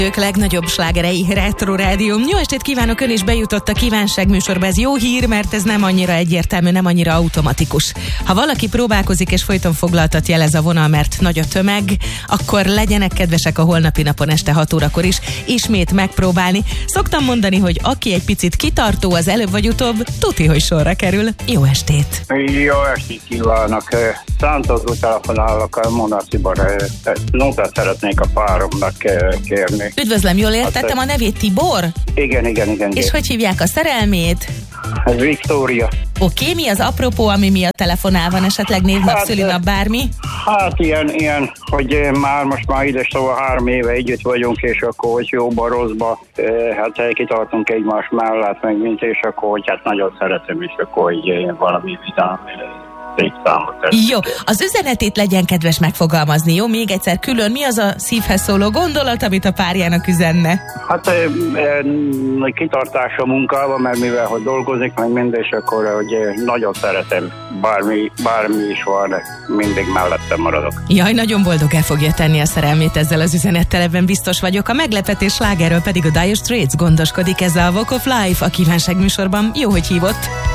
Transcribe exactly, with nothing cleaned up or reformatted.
Ők legnagyobb slágerei, Retro Rádió. Jó estét kívánok, ön is bejutott a kívánság műsorba. Ez jó hír, mert ez nem annyira egyértelmű, nem annyira automatikus. Ha valaki próbálkozik és folyton foglaltat jelez a vonal, mert nagy a tömeg, akkor legyenek kedvesek a holnapi napon este hat órakor is ismét megpróbálni. Szoktam mondani, hogy aki egy picit kitartó, az előbb vagy utóbb tuti, hogy sorra kerül. Jó estét! Jó estét kívánok! Szántozó telefonálok a Monaciban. Notát szeretnék a páromnak kérni. Üdvözlöm, jól értettem a nevét, Tibor? Igen, igen, igen. És hogy hívják a szerelmét? Ez Viktória. Oké, okay, mi az apropó, ami miatt telefonál? Van esetleg névnap, hát, szülinap, bármi? Hát ilyen, ilyen, hogy már most már ide szóval három éve együtt vagyunk, és akkor, hogy jóba, rosszba, hát kitartunk egymás mellett, meg mint, és akkor, hogy hát nagyon szeretem, és akkor így valami vidám. Jó, az üzenetét legyen kedves megfogalmazni, jó? Még egyszer külön, mi az a szívhez szóló gondolat, amit a párjának üzenne? Hát e, e, kitartás a munkában, mert mivel, hogy dolgozik, meg mindig, és akkor, hogy nagyon szeretem, bármi, bármi is van, mindig mellettem maradok. Jaj, nagyon boldog el fogja tenni a szerelmét ezzel az üzenettel, ebben biztos vagyok. A meglepetés slágerről pedig a Dire Straits gondoskodik, ez a Walk of Life a kívánság műsorban. Jó, hogy hívott!